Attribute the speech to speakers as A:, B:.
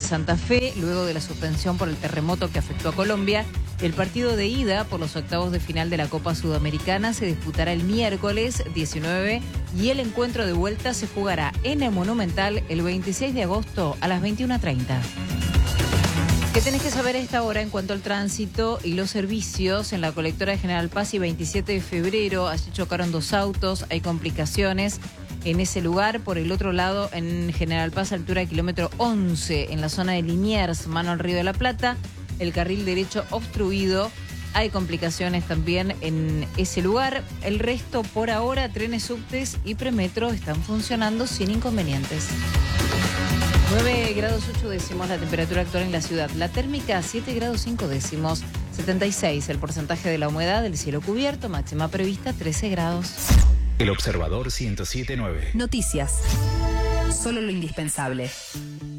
A: Santa Fe, luego de la suspensión por el terremoto que afectó a Colombia. El partido de ida por los octavos de final de la Copa Sudamericana se disputará el miércoles 19 y el encuentro de vuelta se jugará en el Monumental el 26 de agosto a las 21:30. ¿Qué tenés que saber a esta hora en cuanto al tránsito y los servicios? En la colectora de General Paz y 27 de febrero, allí chocaron dos autos, hay complicaciones en ese lugar. Por el otro lado, en General Paz, altura de kilómetro 11, en la zona de Liniers, mano al Río de la Plata, el carril derecho obstruido. Hay complicaciones también en ese lugar. El resto, por ahora, trenes, subtes y premetro están funcionando sin inconvenientes. 9 grados 8 décimos la temperatura actual en la ciudad. La térmica 7 grados 5 décimos. 76 el porcentaje de la humedad, el cielo cubierto, máxima prevista 13 grados.
B: El Observador 107.9.
C: Noticias. Solo lo indispensable.